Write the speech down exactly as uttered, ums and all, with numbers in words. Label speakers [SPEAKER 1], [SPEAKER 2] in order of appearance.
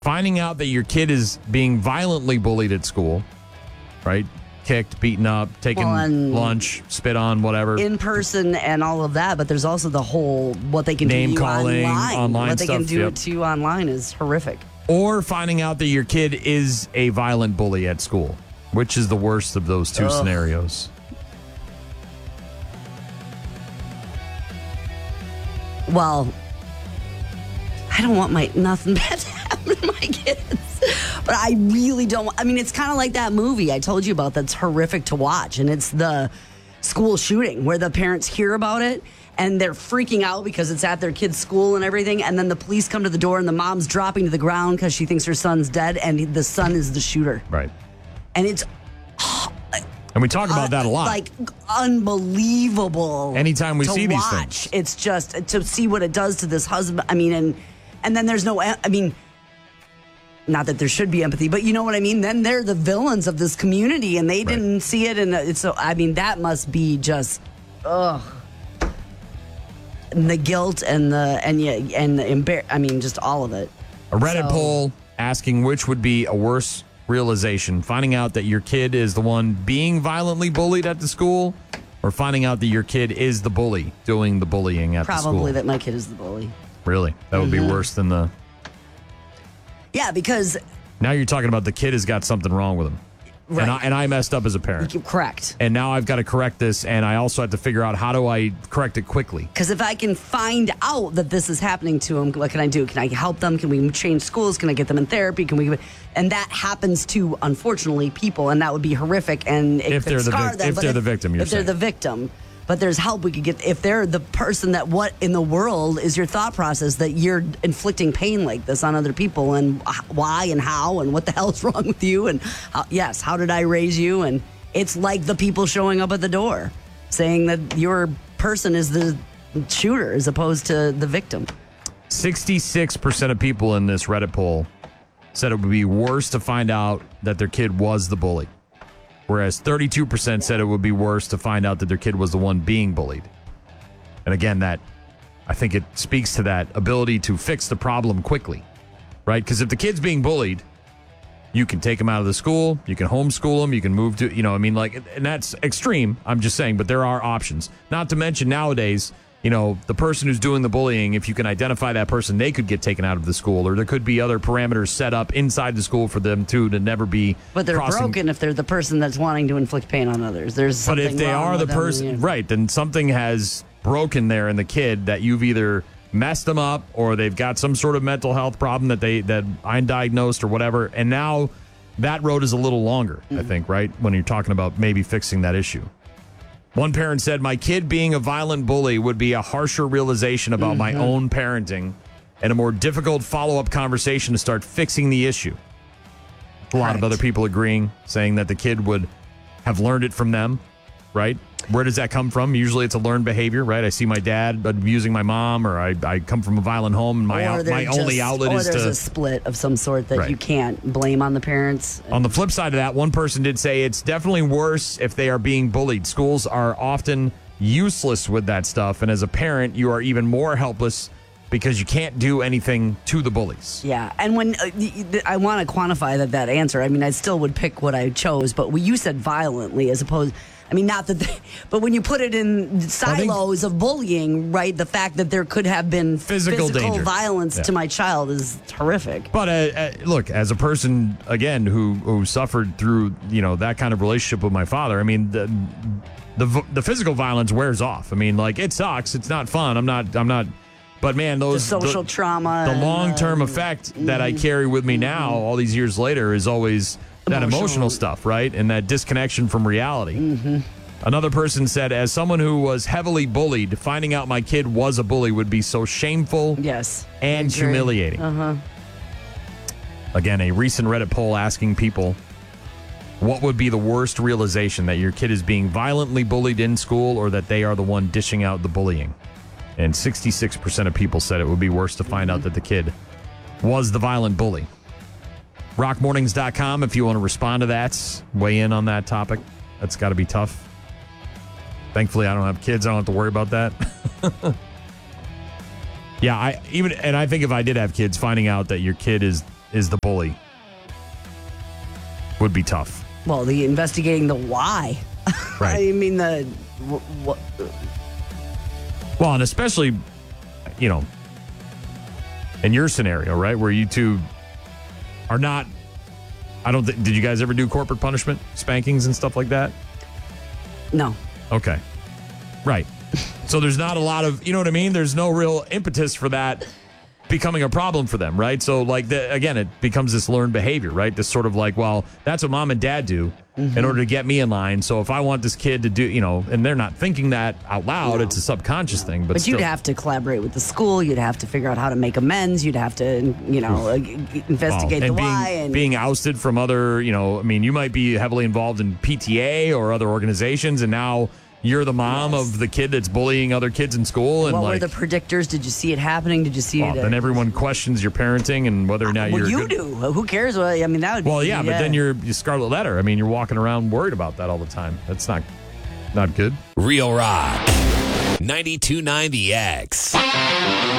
[SPEAKER 1] finding out that your kid is being violently bullied at school, right? Kicked, beaten up, taken
[SPEAKER 2] Well, and
[SPEAKER 1] lunch, spit on, whatever.
[SPEAKER 2] in person and all of that, but there's also the whole what they can
[SPEAKER 1] Name
[SPEAKER 2] do to you
[SPEAKER 1] calling,
[SPEAKER 2] online.
[SPEAKER 1] online
[SPEAKER 2] what they
[SPEAKER 1] stuff,
[SPEAKER 2] can do
[SPEAKER 1] yep.
[SPEAKER 2] to you online is horrific.
[SPEAKER 1] Or finding out that your kid is a violent bully at school. Which is the worst of those two
[SPEAKER 2] Ugh.
[SPEAKER 1] scenarios?
[SPEAKER 2] Well, I don't want my nothing bad to happen to my kids. But I really don't. I mean, it's kind of like that movie I told you about that's horrific to watch. And it's the school shooting where the parents hear about it and they're freaking out because it's at their kid's school and everything. And then the police come to the door and the mom's dropping to the ground because she thinks her son's dead. And the son is the shooter.
[SPEAKER 1] Right.
[SPEAKER 2] And it's
[SPEAKER 1] And we talk about
[SPEAKER 2] uh,
[SPEAKER 1] that a lot.
[SPEAKER 2] Like, unbelievable.
[SPEAKER 1] Anytime we
[SPEAKER 2] to
[SPEAKER 1] see these
[SPEAKER 2] watch.
[SPEAKER 1] things.
[SPEAKER 2] It's just to see what it does to this husband. I mean, and and then there's no, I mean, not that there should be empathy, but you know what I mean? Then they're the villains of this community and they
[SPEAKER 1] Right.
[SPEAKER 2] didn't see it. And it's so, I mean, that must be just, ugh. And the guilt and the, and yeah, and the embar- I mean, just all of it.
[SPEAKER 1] A Reddit
[SPEAKER 2] So-
[SPEAKER 1] poll asking which would be a worse realization, finding out that your kid is the one being violently bullied at the school, or finding out that your kid is the bully doing the bullying at the school.
[SPEAKER 2] Probably that my kid is the bully.
[SPEAKER 1] Really? That would
[SPEAKER 2] Mm-hmm.
[SPEAKER 1] be worse than the...
[SPEAKER 2] Yeah, because
[SPEAKER 1] Now you're talking about the kid has got something wrong with him.
[SPEAKER 2] Right.
[SPEAKER 1] And, I, and I messed up as a parent.
[SPEAKER 2] you're correct.
[SPEAKER 1] And now I've got to correct this, and I also have to figure out how do I correct it quickly.
[SPEAKER 2] Because if I can find out that this is happening to them, what can I do? Can I help them? Can we change schools? Can I get them in therapy? Can we? And that happens to, unfortunately, people, and that would be horrific. And it
[SPEAKER 1] If
[SPEAKER 2] could
[SPEAKER 1] they're the
[SPEAKER 2] scar
[SPEAKER 1] vic-
[SPEAKER 2] them,
[SPEAKER 1] if
[SPEAKER 2] but
[SPEAKER 1] they're the victim, you're
[SPEAKER 2] if they're
[SPEAKER 1] saying.
[SPEAKER 2] the victim. But there's help we could get if they're the person that what in the world is your thought process that you're inflicting pain like this on other people and why and how and what the hell's wrong with you and how, yes, how did I raise you? And it's like the people showing up at the door saying that your person is the shooter as opposed to the victim.
[SPEAKER 1] sixty-six percent of people in this Reddit poll said it would be worse to find out that their kid was the bully, whereas thirty-two percent said it would be worse to find out that their kid was the one being bullied. And again, that I think it speaks to that ability to fix the problem quickly, right? Because if the kid's being bullied, you can take him out of the school, you can homeschool him, you can move to, you know, I mean, like, and that's extreme, I'm just saying, but there are options. Not to mention nowadays, you know, the person who's doing the bullying, if you can identify that person, they could get taken out of the school, or there could be other parameters set up inside the school for them, too, to never be
[SPEAKER 2] But they're
[SPEAKER 1] crossing.
[SPEAKER 2] broken if they're the person that's wanting to inflict pain on others. There's
[SPEAKER 1] But
[SPEAKER 2] something
[SPEAKER 1] if they
[SPEAKER 2] wrong
[SPEAKER 1] are the
[SPEAKER 2] with them,
[SPEAKER 1] person,
[SPEAKER 2] you know.
[SPEAKER 1] right, then something has broken there in the kid that you've either messed them up or they've got some sort of mental health problem that they that undiagnosed or whatever. And now that road is a little longer,
[SPEAKER 2] Mm-hmm.
[SPEAKER 1] I think, right? When you're talking about maybe fixing that issue. One parent said, my kid being a violent bully would be a harsher realization about my
[SPEAKER 2] Mm-hmm.
[SPEAKER 1] own parenting and a more difficult follow-up conversation to start fixing the issue. A lot of
[SPEAKER 2] Right.
[SPEAKER 1] other people agreeing, saying that the kid would have learned it from them, right? Where does that come from? Usually it's a learned behavior, right? I see my dad abusing my mom, or I, I come from a violent home, and my,
[SPEAKER 2] Or
[SPEAKER 1] out,
[SPEAKER 2] they're
[SPEAKER 1] my only
[SPEAKER 2] just-
[SPEAKER 1] outlet
[SPEAKER 2] or
[SPEAKER 1] is
[SPEAKER 2] there's
[SPEAKER 1] to...
[SPEAKER 2] a split of some sort that
[SPEAKER 1] Right.
[SPEAKER 2] you can't blame on the parents.
[SPEAKER 1] On the flip side of that, one person did say it's definitely worse if they are being bullied. Schools are often useless with that stuff, and as a parent, you are even more helpless because you can't do anything to the bullies.
[SPEAKER 2] Yeah, and when uh, y- y- I want to quantify that that answer, I mean, I still would pick what I chose, but when you said violently as opposed, I mean, not that, they, but when you put it in silos of bullying, right? The fact that there could have been
[SPEAKER 1] Physical danger.
[SPEAKER 2] violence
[SPEAKER 1] Yeah.
[SPEAKER 2] to my child is horrific.
[SPEAKER 1] But uh, uh, look, as a person again who who suffered through you know that kind of relationship with my father, I mean the the v- the physical violence wears off. I mean, like it sucks. It's not fun. I'm not. I'm not. But man, those
[SPEAKER 2] The social
[SPEAKER 1] the,
[SPEAKER 2] trauma,
[SPEAKER 1] the
[SPEAKER 2] and,
[SPEAKER 1] long term
[SPEAKER 2] uh,
[SPEAKER 1] effect that I carry with me now, all these years later, is always that
[SPEAKER 2] Emotional.
[SPEAKER 1] emotional stuff, right? And that disconnection from reality.
[SPEAKER 2] Mm-hmm.
[SPEAKER 1] Another person said, as someone who was heavily bullied, finding out my kid was a bully would be so shameful
[SPEAKER 2] Yes,
[SPEAKER 1] and
[SPEAKER 2] I agree.
[SPEAKER 1] humiliating.
[SPEAKER 2] Uh-huh.
[SPEAKER 1] Again, a recent Reddit poll asking people, what would be the worst realization, that your kid is being violently bullied in school or that they are the one dishing out the bullying? And sixty-six percent of people said it would be worse to find out that the kid was the violent bully. rock mornings dot com if you want to respond to that, weigh in on that topic. That's got to be tough. Thankfully, I don't have kids. I don't have to worry about that. Yeah, I even and I think if I did have kids, finding out that your kid is is the bully would be tough.
[SPEAKER 2] Well, the investigating the why.
[SPEAKER 1] Right.
[SPEAKER 2] I mean, the. What,
[SPEAKER 1] well, and especially, you know, in your scenario, right, where you two are not. I don't think. Did you guys ever do corporate punishment, spankings and stuff like that?
[SPEAKER 2] No.
[SPEAKER 1] Okay. Right. So there's not a lot of, you know what I mean? There's no real impetus for that becoming a problem for them, right? So, like, the, again, it becomes this learned behavior, right? This sort of like, well, that's what mom and dad do mm-hmm. in order to get me in line. So if I want this kid to do, you know, and they're not thinking that out loud, no. It's a subconscious no. thing. But,
[SPEAKER 2] but
[SPEAKER 1] still.
[SPEAKER 2] You'd have to collaborate with the school. You'd have to figure out how to make amends. You'd have to, you know, uh, investigate
[SPEAKER 1] well,
[SPEAKER 2] the
[SPEAKER 1] being,
[SPEAKER 2] why. And
[SPEAKER 1] being ousted from other, you know, I mean, you might be heavily involved in P T A or other organizations, and now you're the mom yes. of the kid that's bullying other kids in school. And
[SPEAKER 2] what
[SPEAKER 1] like,
[SPEAKER 2] were the predictors? Did you see it happening? Did you see
[SPEAKER 1] well,
[SPEAKER 2] it?
[SPEAKER 1] Then everyone questions your parenting and whether or not
[SPEAKER 2] well,
[SPEAKER 1] you're
[SPEAKER 2] you
[SPEAKER 1] good.
[SPEAKER 2] do. Who cares? Well, I mean, that would.
[SPEAKER 1] Well,
[SPEAKER 2] be,
[SPEAKER 1] yeah, yeah, but then you're, you're Scarlet Letter. I mean, you're walking around worried about that all the time. That's not not good.
[SPEAKER 3] Real Rock ninety-two point nine The X.